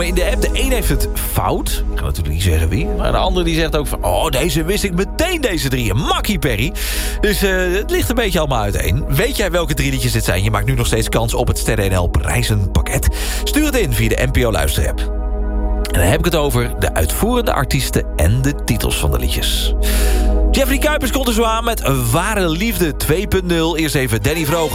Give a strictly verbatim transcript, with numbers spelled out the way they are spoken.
In de app, de een heeft het fout. Ik kan natuurlijk niet zeggen wie. Maar de andere die zegt ook van... oh, deze wist ik meteen, deze drieën. Makkie Perry. Dus uh, het ligt een beetje allemaal uiteen. Weet jij welke drie liedjes dit zijn? Je maakt nu nog steeds kans op het Sterren N L prijzenpakket. Stuur het in via de N P O Luisterapp. En dan heb ik het over de uitvoerende artiesten en de titels van de liedjes. Jeffrey Kuipers komt er zo aan met Ware Liefde twee punt nul. Eerst even Danny Vroger.